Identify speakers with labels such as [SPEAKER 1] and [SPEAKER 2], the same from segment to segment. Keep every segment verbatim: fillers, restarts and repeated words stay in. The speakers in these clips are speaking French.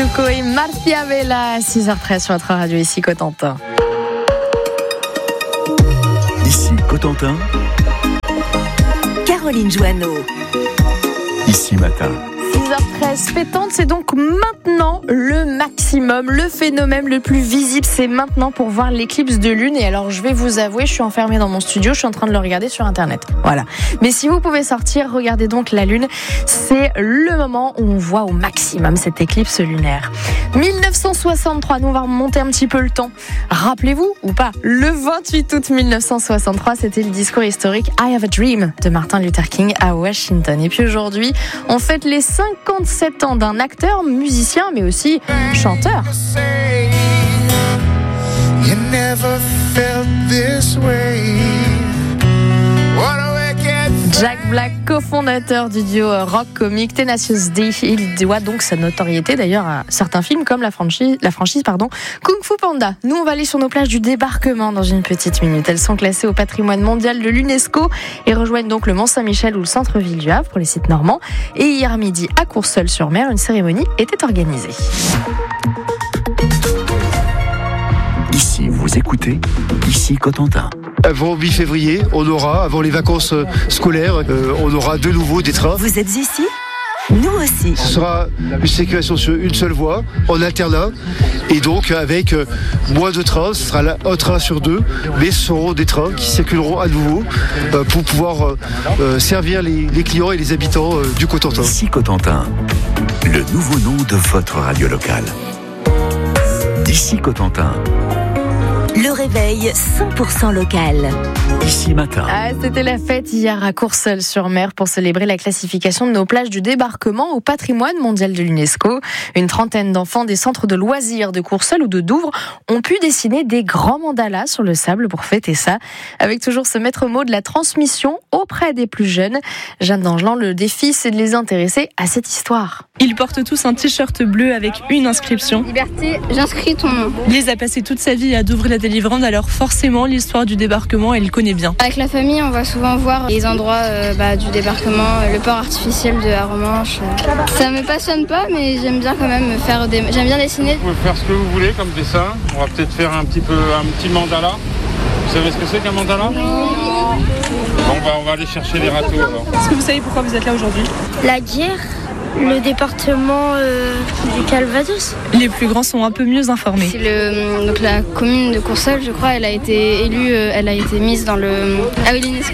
[SPEAKER 1] Zuko et Marcia Vela, six heures treize sur notre radio, ici Cotentin.
[SPEAKER 2] Ici Cotentin.
[SPEAKER 3] Caroline Joanneau.
[SPEAKER 2] Ici Matin.
[SPEAKER 1] six heures treize, pétante, c'est donc maintenant le maximum, le phénomène le plus visible, c'est maintenant pour voir l'éclipse de lune. Et alors je vais vous avouer, je suis enfermée dans mon studio, je suis en train de le regarder sur internet. Voilà. Mais si vous pouvez sortir, regardez donc la lune, c'est le moment où on voit au maximum cette éclipse lunaire. dix-neuf cent soixante-trois, nous on va remonter un petit peu le temps. Rappelez-vous ou pas, le vingt-huit août dix-neuf cent soixante-trois, c'était le discours historique I Have a Dream de Martin Luther King à Washington. Et puis aujourd'hui, on fête les cinquante-sept ans d'un acteur, musicien, mais aussi chanteur. Jack Black, cofondateur du duo rock comique Tenacious D, il doit donc sa notoriété d'ailleurs à certains films comme la franchise, la franchise pardon, Kung Fu Panda. Nous on va aller sur nos plages du débarquement dans une petite minute. Elles sont classées au patrimoine mondial de l'UNESCO et rejoignent donc le Mont-Saint-Michel ou le centre-ville du Havre pour les sites normands. Et hier à midi à Courseulles-sur-Mer, une cérémonie était organisée.
[SPEAKER 2] Ici vous écoutez, ici Cotentin.
[SPEAKER 4] Avant mi-février, on aura, avant les vacances scolaires, euh, on aura de nouveau des trains.
[SPEAKER 3] Vous êtes ici ? Nous aussi.
[SPEAKER 4] Ce sera une circulation sur une seule voie, en alternat, et donc avec euh, moins de trains. Ce sera là, un train sur deux, mais ce seront des trains qui circuleront à nouveau euh, pour pouvoir euh, euh, servir les, les clients et les habitants euh, du Cotentin.
[SPEAKER 2] Ici Cotentin, le nouveau nom de votre radio locale. Ici Cotentin.
[SPEAKER 3] Le réveil cent pour cent local.
[SPEAKER 2] Ici Matin.
[SPEAKER 1] Ah, c'était la fête hier à Courseulles-sur-Mer pour célébrer la classification de nos plages du débarquement au patrimoine mondial de l'UNESCO. Une trentaine d'enfants des centres de loisirs de Courseulles ou de Douvres ont pu dessiner des grands mandalas sur le sable pour fêter ça, avec toujours ce maître mot de la transmission auprès des plus jeunes. Jeanne d'Angelan, le défi, c'est de les intéresser à cette histoire.
[SPEAKER 5] Ils portent tous un t-shirt bleu avec une inscription.
[SPEAKER 6] Liberté, j'inscris ton nom.
[SPEAKER 5] Il les a passé toute sa vie à Douvres-la-Délivrande, alors forcément l'histoire du débarquement, elle connaît bien.
[SPEAKER 6] Avec la famille, on va souvent voir les endroits euh, bah, du débarquement, le port artificiel de Haromanche. Ça me passionne pas, mais j'aime bien quand même faire des... J'aime bien dessiner.
[SPEAKER 7] Vous pouvez faire ce que vous voulez comme dessin. On va peut-être faire un petit peu un petit mandala. Vous savez ce que c'est qu'un mandala ? Oui. Bon, bah, on va aller chercher les râteaux alors.
[SPEAKER 5] Est-ce que vous savez pourquoi vous êtes là aujourd'hui ?
[SPEAKER 8] La guerre, le département euh, du Calvados.
[SPEAKER 5] Les plus grands sont un peu mieux informés.
[SPEAKER 6] C'est le, donc la commune de Courseulles, je crois, elle a été élue, euh, elle a été mise dans le... Ah oui, l'UNESCO.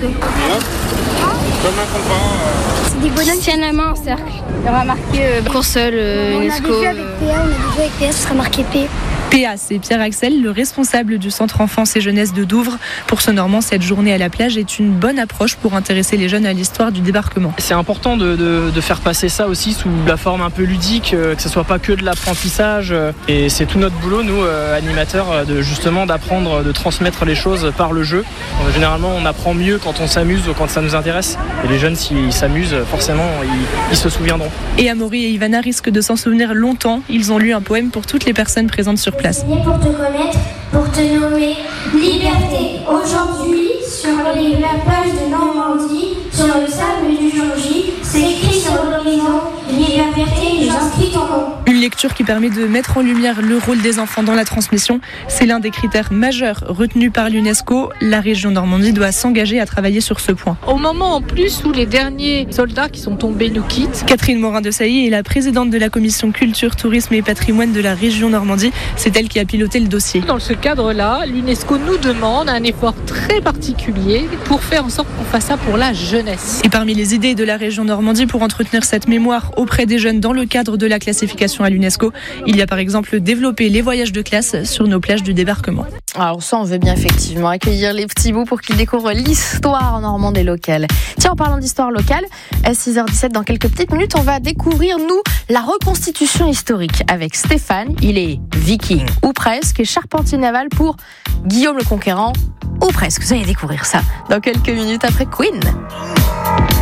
[SPEAKER 7] Comme un compas. Euh...
[SPEAKER 6] C'est des bonhommes qui tiennent la main en cercle. Il y aura marqué euh, Courseulles, euh, UNESCO.
[SPEAKER 8] On a déjà avec P A, on a déjà avec P A, ce sera marqué P.
[SPEAKER 5] P A, c'est Pierre Axel, le responsable du centre enfance et jeunesse de Douvres. Pour ce Normand, cette journée à la plage est une bonne approche pour intéresser les jeunes à l'histoire du débarquement.
[SPEAKER 9] C'est important de, de, de faire passer ça aussi sous la forme un peu ludique, que ce soit pas que de l'apprentissage. Et c'est tout notre boulot, nous, euh, animateurs, de justement d'apprendre, de transmettre les choses par le jeu. Euh, généralement, on apprend mieux quand on s'amuse ou quand ça nous intéresse. Et les jeunes, s'ils s'amusent, forcément, ils, ils se souviendront.
[SPEAKER 5] Et Amaury et Ivana risquent de s'en souvenir longtemps. Ils ont lu un poème pour toutes les personnes présentes sur place.
[SPEAKER 8] Pour te connaître, pour te nommer liberté. Aujourd'hui, sur les, la plage de Normandie, sur le sable du jour J, c'est écrit sur l'horizon, liberté, j'inscris ton nom.
[SPEAKER 5] Une lecture qui permet de mettre en lumière le rôle des enfants dans la transmission. C'est l'un des critères majeurs retenus par l'UNESCO. La région Normandie doit s'engager à travailler sur ce point.
[SPEAKER 10] Au moment en plus où les derniers soldats qui sont tombés nous quittent.
[SPEAKER 5] Catherine Morin-Desailly est la présidente de la commission culture, tourisme et patrimoine de la région Normandie. C'est elle qui a piloté le dossier.
[SPEAKER 10] Dans ce cadre-là, l'UNESCO nous demande un effort très particulier pour faire en sorte qu'on fasse ça pour la jeunesse.
[SPEAKER 5] Et parmi les idées de la région Normandie pour entretenir cette mémoire auprès des jeunes dans le cadre de la classification à l'UNESCO, il y a par exemple développé les voyages de classe sur nos plages du débarquement.
[SPEAKER 1] Alors ça, on veut bien effectivement accueillir les petits bouts pour qu'ils découvrent l'histoire normande et locale. Tiens, en parlant d'histoire locale, à six heures dix-sept, dans quelques petites minutes, on va découvrir, nous, la reconstitution historique avec Stéphane. Il est viking, ou presque, et charpentier naval pour Guillaume le Conquérant, ou presque. Vous allez découvrir ça dans quelques minutes après Queen.